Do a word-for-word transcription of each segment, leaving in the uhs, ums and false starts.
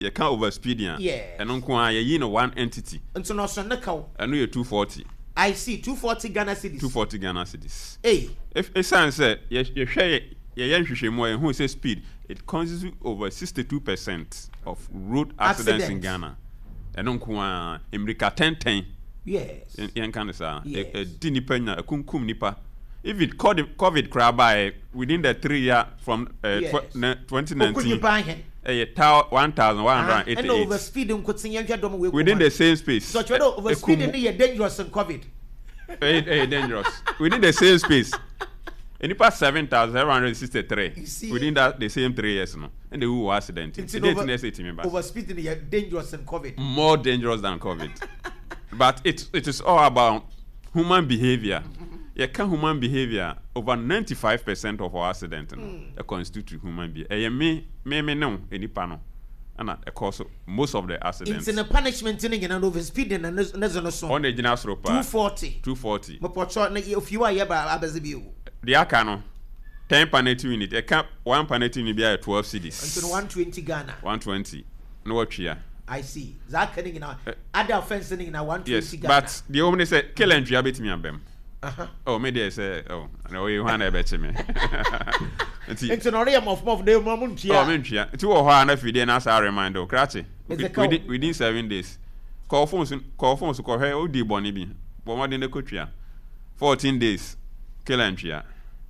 you can't overspeed ya. Yeah. And on kwa you know one entity. And so no so naka. And you two forty. I see two forty Ghana cedis. two forty Ghana cedis. Hey. If a sign said you you share your young more who say speed, it constitutes over sixty-two percent of road accidents, accidents in Ghana. And on kwa America ten ten. Yes. Yan kan sa Yes. di nipa nya akunkum nipa. If it COVID crab by within the three year from uh, Yes. tw- twenty nineteen. Eh, one thousand one hundred eighty-eight. And over speeding could sing dom within the same space. So you know over speeding is dangerous in COVID. Eh, eh, dangerous. Within the same space. And it seven thousand seven hundred sixty-three. Within that the same three years, no. And the who accident. It's It over, didn't over speeding is dangerous in COVID. More dangerous than COVID. But it it is all about human behavior. Yeah, can human behavior over ninety-five percent of our accidents no, mm. constitute human behavior. Eh, me me me no any panel. And of course most of the accidents. It's in a punishment in and over speeding and there's no song. On the general rope. two forty. two forty. If you are here by Abazibu. The akano ten penalty unit. A cap one penalty unit be at twelve cedis. Until one twenty Ghana. one twenty. No what here. I see. That can in our other offense in our one twenty yes, Ghana. but the woman say kill and try bit me and them. Uh-huh. Oh, maybe I say, oh, no, you want to bet me. It's an area of more the moment. Oh, Minchia. Two or one if we didn't ask our reminder, Cratchy. Within, within seven days. Call phones, call phones to call her, oh, dear Bonnie B. But what in the country? fourteen days. Kill and tria.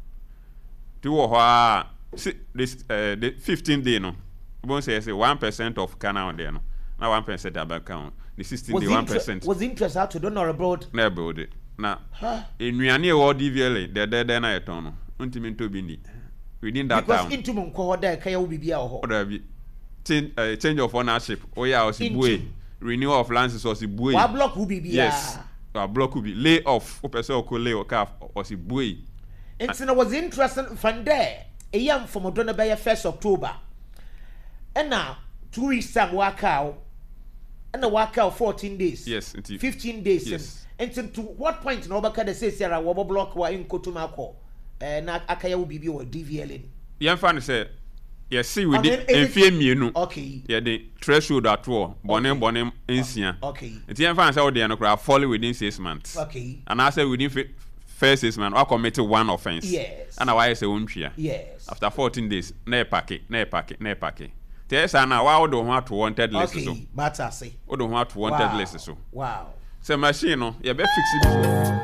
Two or one, this, uh, the fifteen day, no. One says one percent of Canada there, no. Now one percent about count. The sixteen day, one percent. Was interest out to don't know abroad? Never it. Na enuane e wo D V L de de de na eton no ntimi nto bi ni within that because town because into mon ko there kaya wo bibia ho order bi change uh, change of ownership oya osibue renewal of lands osibue wa block wo bibia yes wa block wo bi lay off o person o ko lay o ka osibue it's na was interesting from there e yam from odona be first October and now two weeks time work out and the work out fourteen days yes fifteen days yes. And to what point na obaka de say Sarah wo block wa in Kotumako eh na akaya wo bibi wo D V L in yan fa no say yes see we dey enfie mienu okay yeah the threshold at all bonem bonem ensia okay it yan fa say we dey no cra fall within six months okay and I say within first six months I commit one offense yes and why say wontwia yes after fourteen days na pack na pack na pack tell na wa wo do ho ato wanted list so okay matter say wo do ho ato wanted list so wow say machine no you be fix it